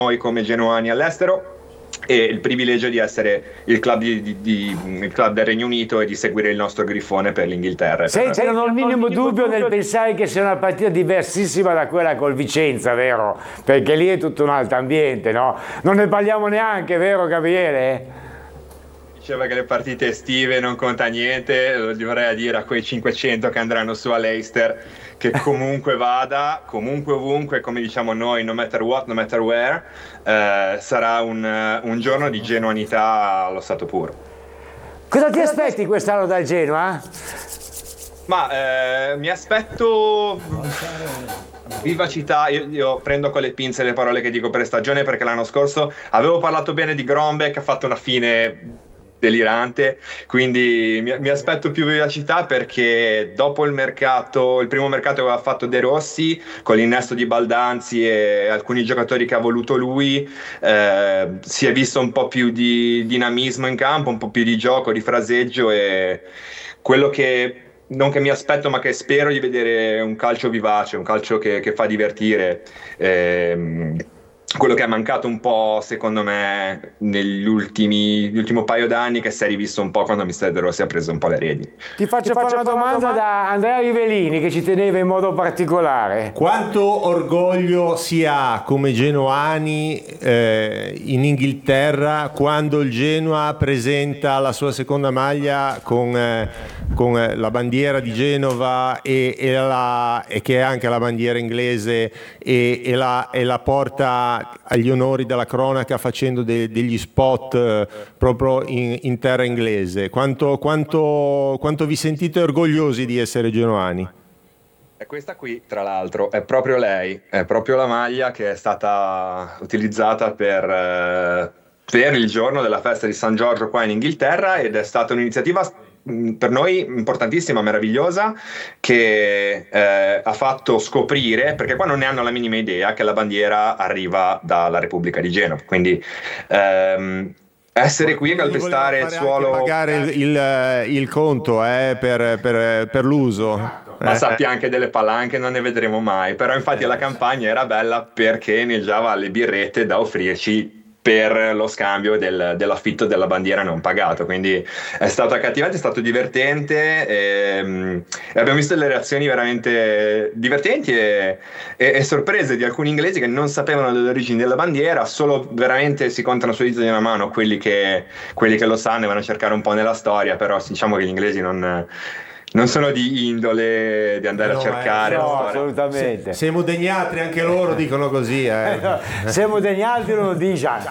noi come genuani all'estero, e il privilegio di essere il club, il club del Regno Unito e di seguire il nostro grifone per l'Inghilterra. Senti, non ho il minimo dubbio nel pensare che sia una partita diversissima da quella col Vicenza, vero? Perché lì è tutto un altro ambiente, no? Non ne parliamo neanche, vero Gabriele? Diceva che le partite estive non conta niente, lo dovrei dire a quei 500 che andranno su a Leicester, che comunque vada, comunque ovunque, come diciamo noi, no matter what, no matter where, sarà un giorno di genuanità allo stato puro. Cosa ti aspetti quest'anno dal Genoa? Ma mi aspetto vivacità. Io prendo con le pinze le parole che dico per stagione, perché l'anno scorso avevo parlato bene di Grombeck, ha fatto una fine delirante, quindi mi aspetto più vivacità, perché dopo il primo mercato che aveva fatto De Rossi, con l'innesto di Baldanzi e alcuni giocatori che ha voluto lui, si è visto un po' più di dinamismo in campo, un po' più di gioco, di fraseggio, e quello che non che mi aspetto, ma che spero di vedere un calcio vivace, un calcio che fa divertire. Quello che è mancato un po', secondo me, l'ultimo paio d'anni, che si è rivisto un po' quando mister De Rossi ha preso un po' le redini. Ti faccio fare una domanda da Andrea Rivellini, che ci teneva in modo particolare. Quanto orgoglio si ha come genoani in Inghilterra quando il Genoa presenta la sua seconda maglia con la bandiera di Genova e che è anche la bandiera inglese, e la porta agli onori della cronaca facendo degli spot proprio in terra inglese? Quanto vi sentite orgogliosi di essere genoani? E questa qui, tra l'altro, è proprio lei, è proprio la maglia che è stata utilizzata per il giorno della festa di San Giorgio qua in Inghilterra, ed è stata un'iniziativa per noi importantissima, meravigliosa, che ha fatto scoprire, perché qua non ne hanno la minima idea, che la bandiera arriva dalla Repubblica di Genova, quindi essere qui a calpestare il suolo, pagare il conto per l'uso. Ma sappia anche delle palanche non ne vedremo mai, però infatti la campagna era bella perché neggiava alle birrette da offrirci per lo scambio dell'affitto della bandiera non pagato, quindi è stato accattivante, è stato divertente, e abbiamo visto delle reazioni veramente divertenti e sorprese di alcuni inglesi che non sapevano delle origini della bandiera. Solo veramente si contano su le dita di una mano quelli che lo sanno e vanno a cercare un po' nella storia, però diciamo che gli inglesi non sono di indole di andare a cercare la storia. Assolutamente. Siamo degli altri, anche loro dicono così. Siamo degli altri, non lo diciamo.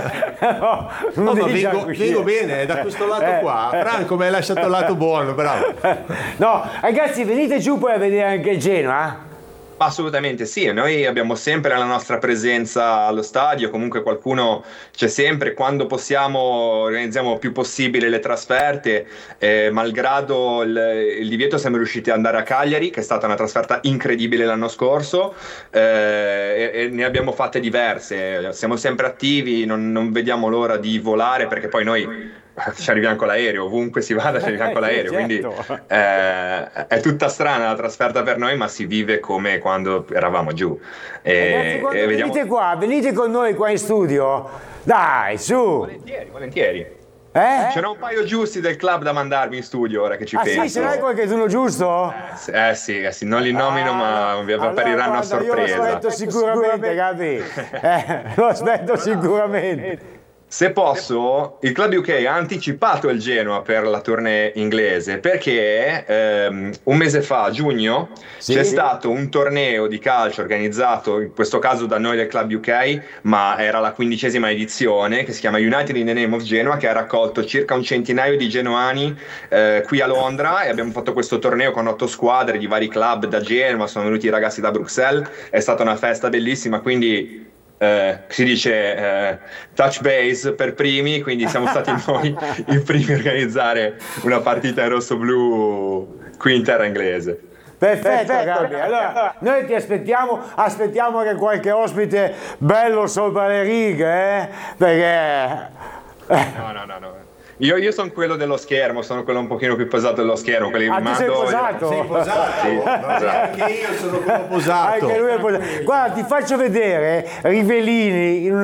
Vengo bene, da questo lato qua. Franco mi hai lasciato il lato buono, bravo. No, ragazzi, venite giù poi a vedere anche il Genoa. Assolutamente sì, noi abbiamo sempre la nostra presenza allo stadio, comunque qualcuno c'è sempre, quando possiamo organizziamo più possibile le trasferte, malgrado il divieto siamo riusciti ad andare a Cagliari, che è stata una trasferta incredibile l'anno scorso, e ne abbiamo fatte diverse, siamo sempre attivi, non vediamo l'ora di volare, perché poi noi ci arriviamo con l'aereo, ovunque si vada ci arriviamo con l'aereo, quindi è tutta strana la trasferta per noi, ma si vive come quando eravamo giù. Ragazzi, quando venite con noi qua in studio, dai, su! Volentieri. C'era un paio giusti del club da mandarmi in studio, ora che ci penso. Sì, ce n'hai qualcuno giusto? Sì, non li nomino, ma vi appariranno a sorpresa. Io lo aspetto sicuramente, Gabi. Lo aspetto sicuramente. Se posso, il Club UK ha anticipato il Genoa per la tournée inglese, perché un mese fa, a giugno, c'è stato un torneo di calcio organizzato, in questo caso da noi del Club UK, ma era la 15ª edizione, che si chiama United in the Name of Genoa, che ha raccolto circa un centinaio di genuani qui a Londra, e abbiamo fatto questo torneo con 8 squadre di vari club da Genova, sono venuti i ragazzi da Bruxelles, è stata una festa bellissima, quindi si dice touch base per primi, quindi siamo stati noi i primi a organizzare una partita in rosso-blu qui in terra inglese. Perfetto, Gabi. Allora, noi ti aspettiamo che qualche ospite bello sopra le righe, perché... No. Io sono quello dello schermo, sono quello un pochino più posato dello schermo. Tu sei posato? Sei posato? Sì, anche io sono quello posato. Anche lui è posato. Guarda, ti faccio vedere Rivellini in